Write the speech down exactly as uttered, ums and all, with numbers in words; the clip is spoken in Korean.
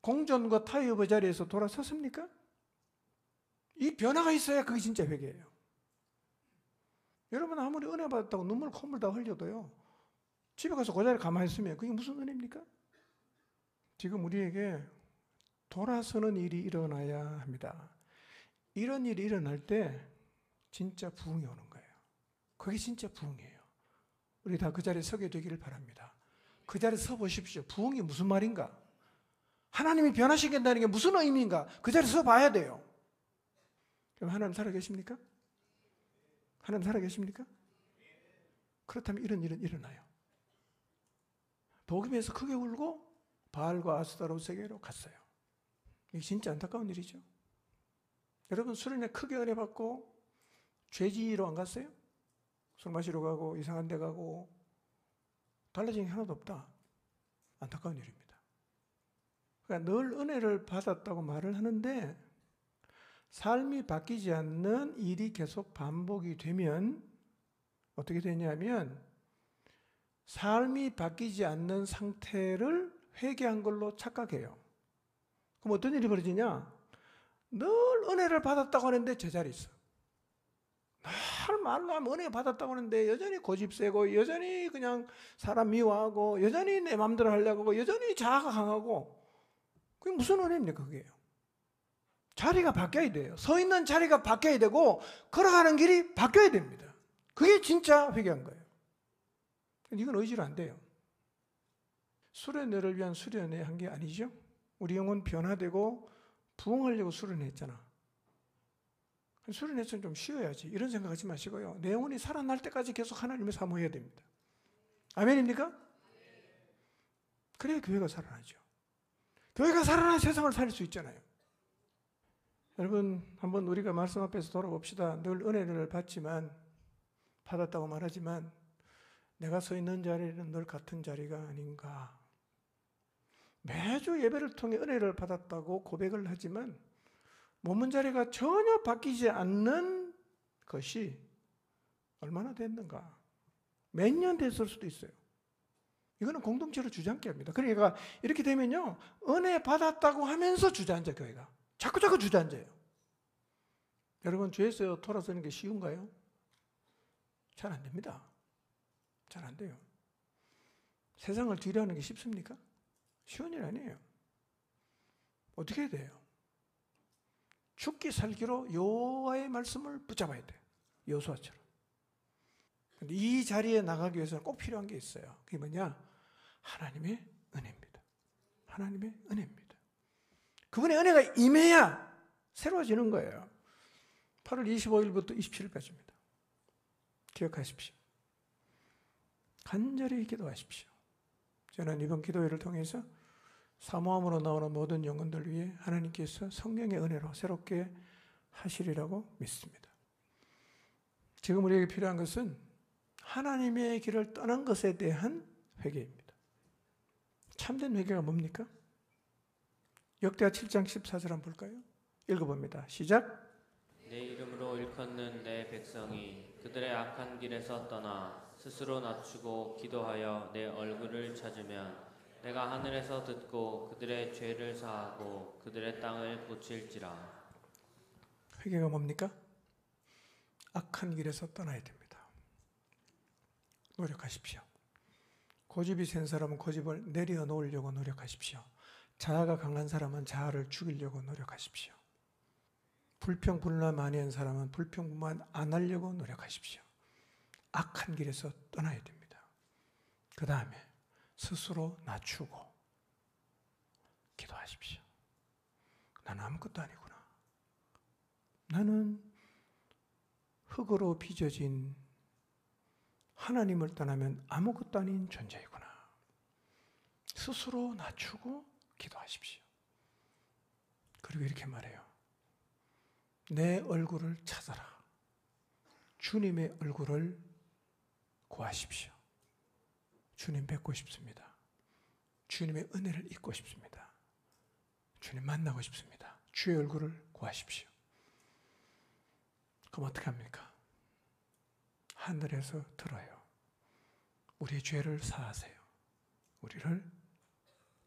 공전과 타협의 자리에서 돌아섰습니까? 이 변화가 있어야 그게 진짜 회개예요. 여러분 아무리 은혜 받았다고 눈물 콧물 다 흘려도요, 집에 가서 그 자리에 가만히 있으면 그게 무슨 은혜입니까? 지금 우리에게 돌아서는 일이 일어나야 합니다. 이런 일이 일어날 때 진짜 부흥이 오는 거예요. 그게 진짜 부흥이에요. 우리 다 그 자리에 서게 되기를 바랍니다. 그 자리에 서 보십시오. 부흥이 무슨 말인가? 하나님이 변화시킨다는 게 무슨 의미인가? 그 자리에 서 봐야 돼요. 그럼 하나님 살아계십니까? 하나님 살아계십니까? 그렇다면 이런 일은 일어나요. 복음에서 크게 울고 바알과 아스타롯에게로 갔어요. 이게 진짜 안타까운 일이죠. 여러분 수련회 크게 은혜 받고 죄지로 안 갔어요? 술 마시러 가고 이상한 데 가고 달라진 게 하나도 없다. 안타까운 일입니다. 그러니까 늘 은혜를 받았다고 말을 하는데 삶이 바뀌지 않는 일이 계속 반복이 되면 어떻게 되냐면 삶이 바뀌지 않는 상태를 회개한 걸로 착각해요. 그럼 어떤 일이 벌어지냐? 늘 은혜를 받았다고 하는데 제자리 있어. 늘 말로 하면 은혜 받았다고 하는데 여전히 고집 세고 여전히 그냥 사람 미워하고 여전히 내 마음대로 하려고 하고 여전히 자아가 강하고 그게 무슨 은혜입니까 그게요? 자리가 바뀌어야 돼요. 서 있는 자리가 바뀌어야 되고 걸어가는 길이 바뀌어야 됩니다. 그게 진짜 회개한 거예요. 이건 의지로 안 돼요. 수련회를 위한 수련회 한 게 아니죠. 우리 영혼 변화되고 부흥하려고 수련회 했잖아. 수련회에서는 좀 쉬어야지 이런 생각하지 마시고요. 내 영혼이 살아날 때까지 계속 하나님을 사모해야 됩니다. 아멘입니까? 그래야 교회가 살아나죠. 교회가 살아나야 세상을 살릴 수 있잖아요. 여러분 한번 우리가 말씀 앞에서 돌아봅시다. 늘 은혜를 받지만 받았다고 말하지만 내가 서 있는 자리는 늘 같은 자리가 아닌가. 매주 예배를 통해 은혜를 받았다고 고백을 하지만 머문 자리가 전혀 바뀌지 않는 것이 얼마나 됐는가. 몇 년 됐을 수도 있어요. 이거는 공동체로 주저앉게 합니다. 그러니까 이렇게 되면요, 은혜 받았다고 하면서 주저앉아 교회가. 자꾸 자꾸 주저앉아요. 여러분 죄에서 돌아서는 게 쉬운가요? 잘 안 됩니다. 잘 안 돼요. 세상을 뒤로하는 게 쉽습니까? 쉬운 일 아니에요. 어떻게 해야 돼요? 죽기 살기로 여호와의 말씀을 붙잡아야 돼요. 여호수아처럼. 근데 이 자리에 나가기 위해서는 꼭 필요한 게 있어요. 그게 뭐냐? 하나님의 은혜입니다. 하나님의 은혜입니다. 그분의 은혜가 임해야 새로워지는 거예요. 팔월 이십오일부터 이십칠일까지입니다. 기억하십시오. 간절히 기도하십시오. 저는 이번 기도회를 통해서 사모함으로 나오는 모든 영혼들 위해 하나님께서 성령의 은혜로 새롭게 하시리라고 믿습니다. 지금 우리에게 필요한 것은 하나님의 길을 떠난 것에 대한 회개입니다. 참된 회개가 뭡니까? 역대하 칠장 십사절 한번 볼까요? 읽어봅니다. 시작. 내 이름으로 일컫는 내 백성이 그들의 악한 길에서 떠나 스스로 낮추고 기도하여 내 얼굴을 찾으면 내가 하늘에서 듣고 그들의 죄를 사하고 그들의 땅을 고칠지라. 회개가 뭡니까? 악한 길에서 떠나야 됩니다. 노력하십시오. 고집이 센 사람은 고집을 내려놓으려고 노력하십시오. 자아가 강한 사람은 자아를 죽이려고 노력하십시오. 불평불만 많이 한 사람은 불평불만 안 하려고 노력하십시오. 악한 길에서 떠나야 됩니다. 그 다음에 스스로 낮추고 기도하십시오. 나는 아무것도 아니구나. 나는 흙으로 빚어진 하나님을 떠나면 아무것도 아닌 존재이구나. 스스로 낮추고 기도하십시오. 그리고 이렇게 말해요. 내 얼굴을 찾아라. 주님의 얼굴을 구하십시오. 주님 뵙고 싶습니다. 주님의 은혜를 잊고 싶습니다. 주님 만나고 싶습니다. 주의 얼굴을 구하십시오. 그럼 어떻게 합니까? 하늘에서 들어요. 우리의 죄를 사하세요. 우리를